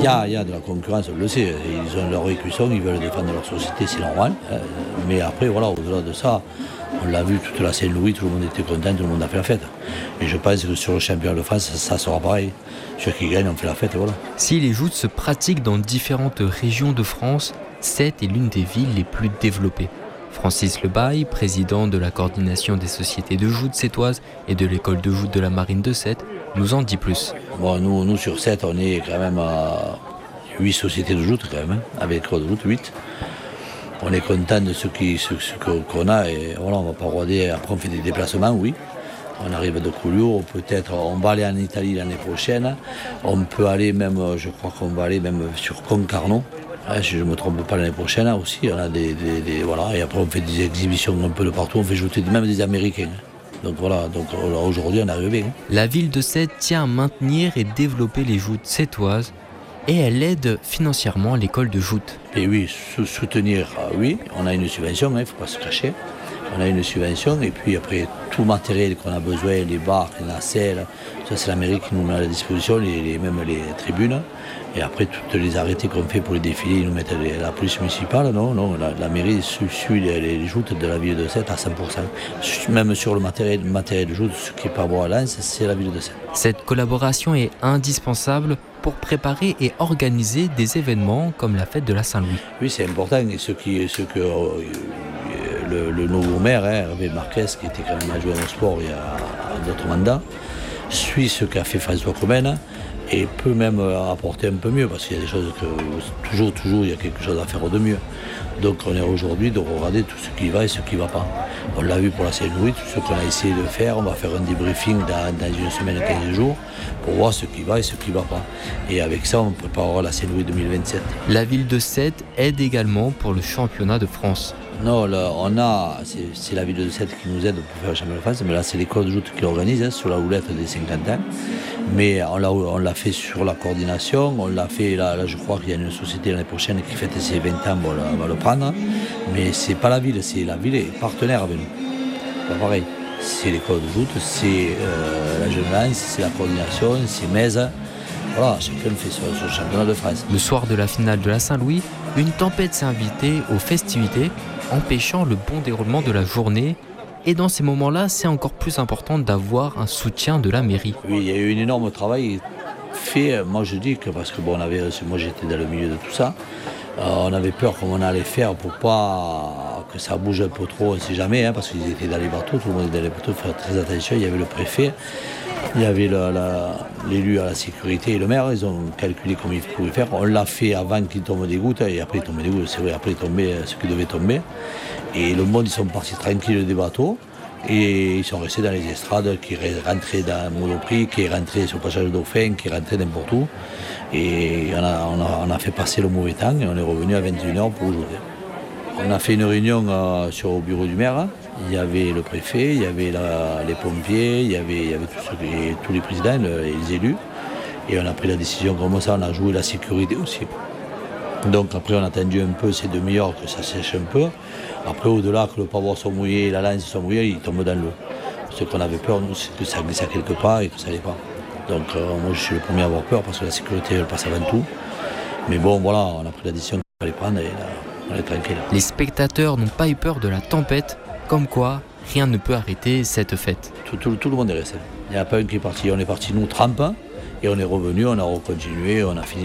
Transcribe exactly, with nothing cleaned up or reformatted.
y a, il y a de la concurrence, on le sait. Ils ont leur écusson, ils veulent défendre leur société, c'est normal. Euh, mais après, voilà, au-delà de ça, on l'a vu toute la Saint-Louis, tout le monde était content, tout le monde a fait la fête. Et je pense que sur le championnat de France, ça, ça sera pareil. Ceux qui gagnent, on fait la fête, voilà. Si les joutes se pratiquent dans différentes régions de France, Sète est l'une des villes les plus développées. Francis Lebaille, président de la coordination des sociétés de joutes sétoises et de l'école de joute de la Marine de Sète, nous en dit plus. Bon, nous, nous, sur Sète, on est quand même à huit sociétés de joute, quand même, hein, avec l'école de joute, huit. On est content de ce, qui, ce, ce qu'on a et voilà, on ne va pas roder. Après, on fait des déplacements, oui. On arrive de Collioure, peut-être, on va aller en Italie l'année prochaine. On peut aller même, je crois qu'on va aller même sur Concarneau. Ouais, si je ne me trompe pas, l'année prochaine aussi, on a des, des, des, voilà, et après on fait des exhibitions un peu de partout, on fait jouer même des Américains. Donc voilà, donc aujourd'hui on est arrivé. La ville de Sète tient à maintenir et développer les joutes sétoises et elle aide financièrement l'école de joute. Et oui, soutenir, oui, on a une subvention, il hein, ne faut pas se cacher. On a une subvention et puis après tout le matériel qu'on a besoin, les bars, les nacelles, ça c'est la mairie qui nous met à la disposition, les, les, même les tribunes. Et après toutes les arrêtés qu'on fait pour les défilés, ils nous mettent les, la police municipale. Non, non, la, la mairie suit les, les joutes de la ville de Sète à cent pour cent. Même sur le matériel, le matériel de joute, ce qui est pas bon à Lens, c'est la ville de Sète. Cette collaboration est indispensable pour préparer et organiser des événements comme la fête de la Saint-Louis. Oui, c'est important. Et ce, qui, ce que euh, le, le nouveau maire, hein, Hervé Marquez, qui était quand même adjoint au sport il y a d'autres mandats, suit ce qu'a fait François Comène et peut même apporter un peu mieux, parce qu'il y a des choses que toujours, toujours, il y a quelque chose à faire de mieux. Donc on est aujourd'hui de regarder tout ce qui va et ce qui ne va pas. On l'a vu pour la Saint-Louis, tout ce qu'on a essayé de faire, on va faire un débriefing dans, dans une semaine, quinze jours, pour voir ce qui va et ce qui ne va pas. Et avec ça, on préparera la Saint-Louis deux mille vingt-sept. La ville de Sète aide également pour le championnat de France. Non, là, on a, c'est, c'est la ville de Sète qui nous aide pour faire le championnat de France, mais là c'est l'école de joute qui organise, hein, sur la houlette des cinquante ans. Mais on l'a, on l'a fait sur la coordination, on l'a fait, là, là je crois qu'il y a une société l'année prochaine qui fête ses vingt ans, bon, là, on va le prendre. Mais c'est pas la ville, c'est la ville est partenaire avec nous. C'est pareil, c'est l'école de joute, c'est euh, la jeunesse, c'est la coordination, c'est Metz. Voilà, chacun fait son, son championnat de France. Le soir de la finale de la Saint-Louis, une tempête s'est invitée aux festivités, empêchant le bon déroulement de la journée. Et dans ces moments-là, c'est encore plus important d'avoir un soutien de la mairie. Oui, il y a eu un énorme travail fait. Moi, je dis que parce que bon, on avait, moi, j'étais dans le milieu de tout ça. Euh, on avait peur comment on allait faire pour pas que ça bouge un peu trop. On ne sait jamais, hein, parce qu'ils étaient dans les bateaux. Tout le monde était dans les bateaux. Il faut faire très attention. Il y avait le préfet, il y avait le, la, l'élu à la sécurité et le maire. Ils ont calculé comment ils pouvaient faire. On l'a fait avant qu'il tombe des gouttes. Et après, il tombait des gouttes. C'est vrai, après, il tombait ce qui devait tomber. Et le monde, ils sont partis tranquilles des bateaux. Et ils sont restés dans les estrades, qui rentraient dans Monoprix, qui rentraient sur le passage de Dauphin, qui rentraient n'importe où. Et on a, on, a, on a fait passer le mauvais temps et on est revenu à vingt et une heures pour aujourd'hui. On a fait une réunion euh, sur le bureau du maire. Il y avait le préfet, il y avait la, les pompiers, il y avait, il y avait tous, les, tous les présidents, le, les élus. Et on a pris la décision comme ça, on a joué la sécurité aussi. Donc après on a attendu un peu ces demi-heures que ça sèche un peu. Après au-delà que le pavot soit mouillé, la lance soit mouillée, il tombe dans l'eau. Ce qu'on avait peur, nous, c'est que ça glisse à quelque part et que ça n'allait pas. Donc euh, moi je suis le premier à avoir peur parce que la sécurité elle passe avant tout. Mais bon voilà, on a pris la décision qu'il fallait prendre et là, on est tranquille. Les spectateurs n'ont pas eu peur de la tempête, comme quoi rien ne peut arrêter cette fête. Tout, tout, tout le monde est resté. Il n'y en a pas un qui est parti. On est parti nous trempe et on est revenu, on a recontinué, on a fini.